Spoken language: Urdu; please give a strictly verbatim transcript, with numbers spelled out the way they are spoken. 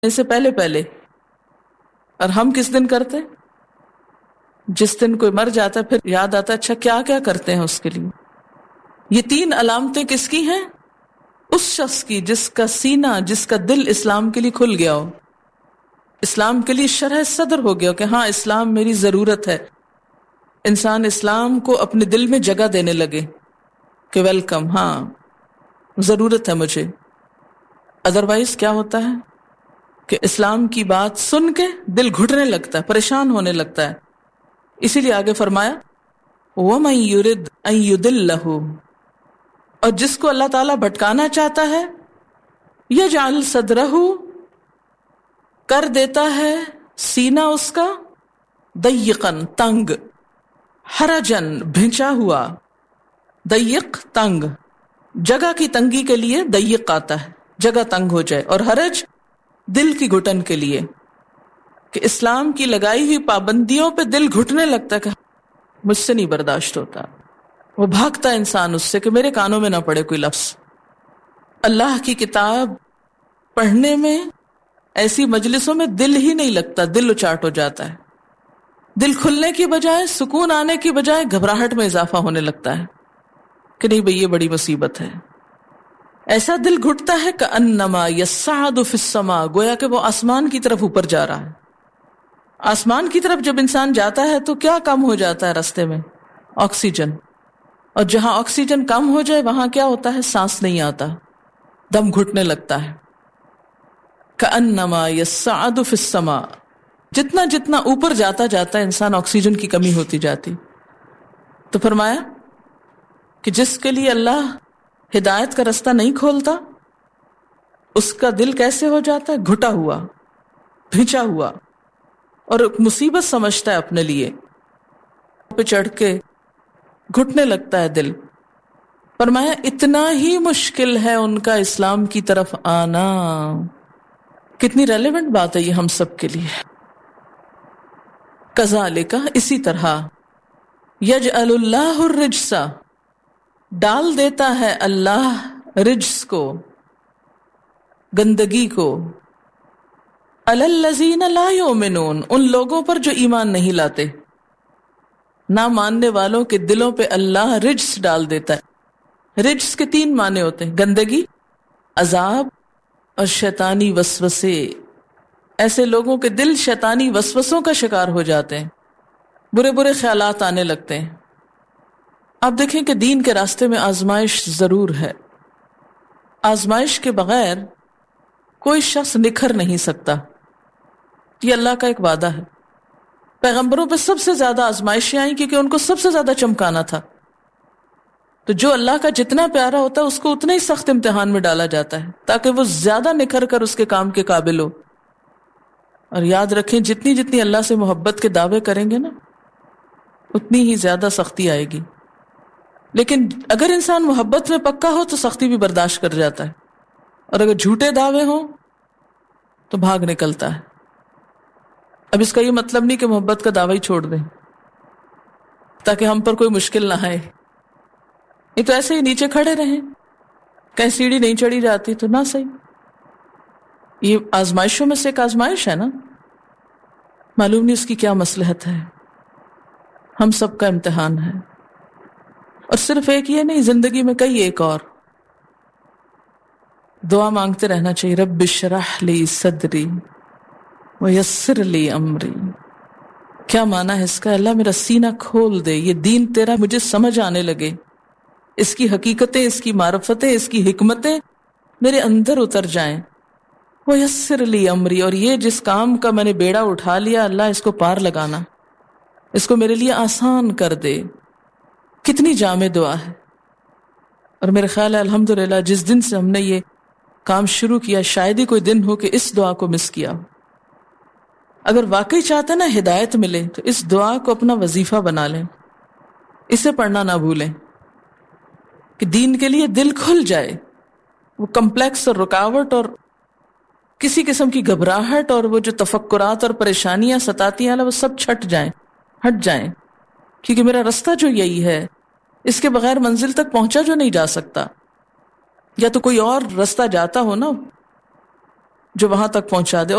اس سے پہلے پہلے. اور ہم کس دن کرتے؟ جس دن کوئی مر جاتا ہے پھر یاد آتا ہے اچھا کیا کیا کرتے ہیں اس کے لیے. یہ تین علامتیں کس کی ہیں؟ اس شخص کی جس کا سینہ، جس کا دل اسلام کے لیے کھل گیا ہو، اسلام کے لیے شرح صدر ہو گیا ہو کہ ہاں اسلام میری ضرورت ہے. انسان اسلام کو اپنے دل میں جگہ دینے لگے کہ ویلکم، ہاں ضرورت ہے مجھے. ادروائز کیا ہوتا ہے کہ اسلام کی بات سن کے دل گھٹنے لگتا ہے، پریشان ہونے لگتا ہے. اسی لیے آگے فرمایا وَمَن يُرِدْ أَن يُضِلَّهُ، اور جس کو اللہ تعالیٰ بھٹکانا چاہتا ہے يَجْعَلْ صَدْرَهُ، کر دیتا ہے سینہ اس کا ضَيِّقًا تنگ، حرجن بھنچا ہوا. ضیق تنگ، جگہ کی تنگی کے لیے ضیق آتا ہے، جگہ تنگ ہو جائے، اور حرج دل کی گھٹن کے لیے کہ اسلام کی لگائی ہوئی پابندیوں پہ دل گھٹنے لگتا ہے کہ مجھ سے نہیں برداشت ہوتا. وہ بھاگتا ہے انسان اس سے کہ میرے کانوں میں نہ پڑے کوئی لفظ. اللہ کی کتاب پڑھنے میں ایسی مجلسوں میں دل ہی نہیں لگتا، دل اچاٹ ہو جاتا ہے. دل کھلنے کی بجائے، سکون آنے کی بجائے گھبراہٹ میں اضافہ ہونے لگتا ہے کہ نہیں بھئی یہ بڑی مصیبت ہے. ایسا دل گھٹتا ہے کأنما یصعد فی السماء، گویا کہ وہ آسمان کی طرف اوپر جا رہا ہے. آسمان کی طرف جب انسان جاتا ہے تو کیا کم ہو جاتا ہے راستے میں؟ آکسیجن. اور جہاں آکسیجن کم ہو جائے وہاں کیا ہوتا ہے؟ سانس نہیں آتا، دم گھٹنے لگتا ہے. کأنما یصعد فی السماء، جتنا جتنا اوپر جاتا جاتا ہے انسان آکسیجن کی کمی ہوتی جاتی. تو فرمایا کہ جس کے لیے اللہ ہدایت کا رستہ نہیں کھولتا اس کا دل کیسے ہو جاتا ہے؟ گھٹا ہوا، بھینچا ہوا، اور مصیبت سمجھتا ہے اپنے لیے، پہ چڑھ کے گھٹنے لگتا ہے دل. فرمایا اتنا ہی مشکل ہے ان کا اسلام کی طرف آنا. کتنی ریلیونٹ بات ہے یہ ہم سب کے لیے. کذالک، اسی طرح، یجعل اللہ الرجس، ڈال دیتا ہے اللہ رجس کو، گندگی کو، علی الذین لا یؤمنون، ان لوگوں پر جو ایمان نہیں لاتے، نہ ماننے والوں کے دلوں پہ اللہ رجس ڈال دیتا ہے. رجس کے تین معنی ہوتے ہیں، گندگی، عذاب اور شیطانی وسوسے. ایسے لوگوں کے دل شیطانی وسوسوں کا شکار ہو جاتے ہیں، برے برے خیالات آنے لگتے ہیں. آپ دیکھیں کہ دین کے راستے میں آزمائش ضرور ہے. آزمائش کے بغیر کوئی شخص نکھر نہیں سکتا، یہ اللہ کا ایک وعدہ ہے. پیغمبروں پہ سب سے زیادہ آزمائشیں آئیں کیونکہ ان کو سب سے زیادہ چمکانا تھا. تو جو اللہ کا جتنا پیارا ہوتا ہے اس کو اتنا ہی سخت امتحان میں ڈالا جاتا ہے تاکہ وہ زیادہ نکھر کر اس کے کام کے قابل ہو. اور یاد رکھیں جتنی جتنی اللہ سے محبت کے دعوے کریں گے نا اتنی ہی زیادہ سختی آئے گی. لیکن اگر انسان محبت میں پکا ہو تو سختی بھی برداشت کر جاتا ہے، اور اگر جھوٹے دعوے ہوں تو بھاگ نکلتا ہے. اب اس کا یہ مطلب نہیں کہ محبت کا دعوی چھوڑ دیں تاکہ ہم پر کوئی مشکل نہ آئے. یہ تو ایسے ہی نیچے کھڑے رہیں، کہیں سیڑھی نہیں چڑھی جاتی تو نہ صحیح. یہ آزمائشوں میں سے ایک آزمائش ہے نا، معلوم نہیں اس کی کیا مصلحت ہے. ہم سب کا امتحان ہے، اور صرف ایک یہ نہیں، زندگی میں کئی ایک اور. دعا مانگتے رہنا چاہیے، رب اشرح لی صدری ویسر لی امری. کیا معنی ہے اس کا؟ اللہ میرا سینہ کھول دے، یہ دین تیرا مجھے سمجھ آنے لگے، اس کی حقیقتیں، اس کی معرفتیں، اس کی حکمتیں میرے اندر اتر جائیں. ویسر لی امری، اور یہ جس کام کا میں نے بیڑا اٹھا لیا اللہ اس کو پار لگانا، اس کو میرے لیے آسان کر دے. کتنی جامع دعا ہے. اور میرے خیال ہے الحمدللہ جس دن سے ہم نے یہ کام شروع کیا شاید ہی کوئی دن ہو کہ اس دعا کو مس کیا ہو. اگر واقعی چاہتے نا ہدایت ملے تو اس دعا کو اپنا وظیفہ بنا لیں، اسے پڑھنا نہ بھولیں کہ دین کے لیے دل کھل جائے، وہ کمپلیکس اور رکاوٹ اور کسی قسم کی گھبراہٹ اور وہ جو تفکرات اور پریشانیاں ستاتی ہیں وہ سب چھٹ جائیں، ہٹ جائیں. کیونکہ میرا رستہ جو یہی ہے، اس کے بغیر منزل تک پہنچا جو نہیں جا سکتا. یا تو کوئی اور رستہ جاتا ہو نا جو وہاں تک پہنچا دے.